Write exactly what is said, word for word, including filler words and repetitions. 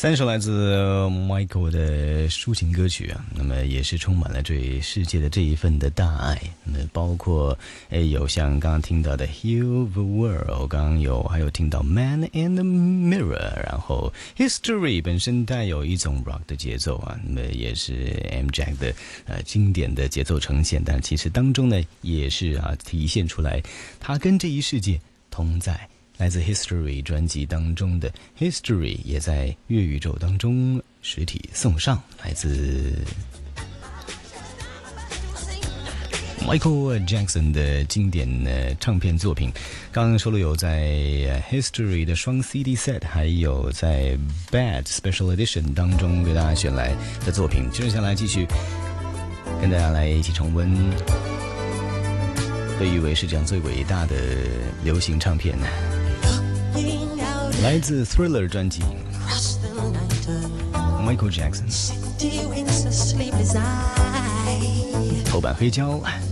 三首来自 Michael 的抒情歌曲啊，那么也是充满了对世界的这一份的大爱。那么包括诶有像刚刚听到的 Heal the World， 刚刚有还有听到 Man in the Mirror， 然后 History 本身带有一种 rock 的节奏啊，那么也是 M Jack 的呃经典的节奏呈现，但其实当中呢也是啊体现出来他跟这一世界同在。来自 History 专辑当中的 History 也在乐宇宙当中实体送上，来自 Michael Jackson 的经典的唱片作品。刚刚收录有在 History 的双 C D set， 还有在 Bad Special Edition 当中给大家选来的作品。接下来继续跟大家来一起重温被誉为是这样最伟大的流行唱片，来自 Thriller 专辑 Michael Jackson 头版黑胶。